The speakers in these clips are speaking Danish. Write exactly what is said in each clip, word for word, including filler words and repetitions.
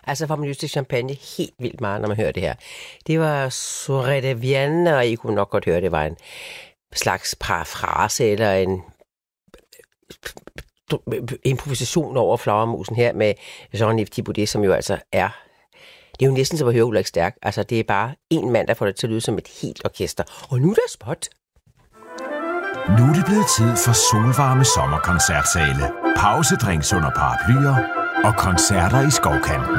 Altså får man lyst til champagne helt vildt meget, når man hører det her. Det var Soirée de Vienne, og I kunne nok godt høre, det var en slags parafrase eller en improvisation over Flagermusen her med Jean-Yves Thibaudet, som jo altså er... Det er jo næsten som at høre Ulrik Stærk. Altså, det er bare en mand, der får det til at lyde som et helt orkester. Og nu er der spot. Nu er det blevet tid for solvarme sommerkoncertsale, pausedrinks under paraplyer og koncerter i skovkanten.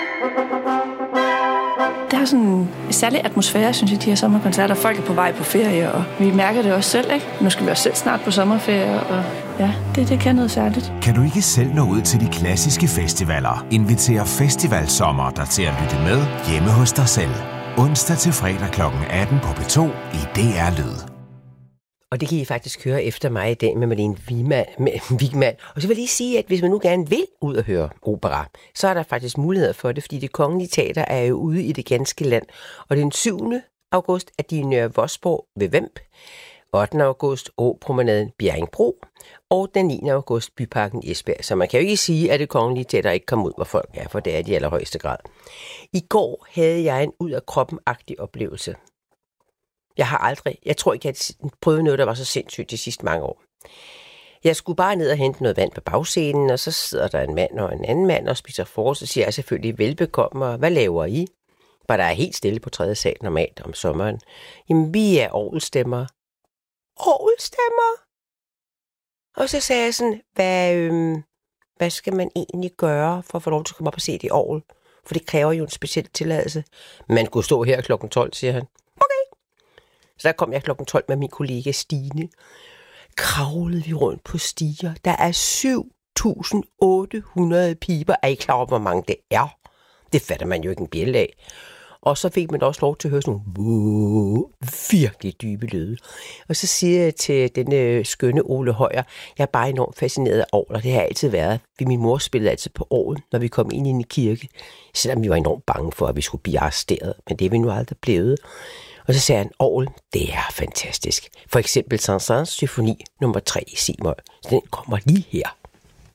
Det har sådan en særlig atmosfære, synes jeg, de her sommerkoncerter. Folk er på vej på ferie, og vi mærker det også selv, ikke? Nu skal vi også selv snart på sommerferie, og ja, det, det kan noget særligt. Kan du ikke selv nå ud til de klassiske festivaler? Inviter Festivalsommer dig til at lytte med hjemme hos dig selv. Onsdag til fredag klokken atten på P to i D R Lyd. Og det kan I faktisk høre efter mig i dag med Malene Wigman. Og så vil jeg lige sige, at hvis man nu gerne vil ud og høre opera, så er der faktisk muligheder for det, fordi Det Kongelige Teater er jo ude i det ganske land. Og den syvende august er de i Nørre Vosborg ved Vemb, ottende august Åpromenaden Bjerringbro, og den niende august Byparken Esbjerg. Så man kan jo ikke sige, at Det Kongelige Teater ikke kommer ud, hvor folk er, for det er de i allerhøjeste grad. I går havde jeg en ud af kroppen-agtig oplevelse. Jeg har aldrig, jeg tror ikke, at jeg prøvede noget, der var så sindssygt de sidste mange år. Jeg skulle bare ned og hente noget vand på bagscenen, og så sidder der en mand og en anden mand og spiser frokost, så siger jeg selvfølgelig velbekomme, og hvad laver I? Bare der er helt stille på tredje sal normalt om sommeren. Jamen, vi er orgelstemmer. Orgelstemmer? Og så sagde jeg sådan, hvad, øhm, hvad skal man egentlig gøre for at få lov til at komme op og se det i orgel? For det kræver jo en speciel tilladelse. Man kunne stå her klokken tolv, siger han. Så der kom jeg klokken tolv med min kollega Stine. Kravlede vi rundt på stiger. Der er syv tusind otte hundrede piber. Er I klar over, hvor mange det er? Det fatter man jo ikke en bjælde af. Og så fik man også lov til at høre sådan nogle virkelig dybe lyde. Og så siger jeg til denne skønne Ole Højer, jeg er bare enormt fascineret af orgel, og det har jeg altid været. For min mor spillede altid på orgel, når vi kom ind i en kirke. Selvom vi var enormt bange for, at vi skulle blive arresteret. Men det er vi nu aldrig blevet. Og så sagde han, orgel, det er fantastisk. For eksempel Saint-Saëns symfoni nummer tre i C-mol. Den kommer lige her.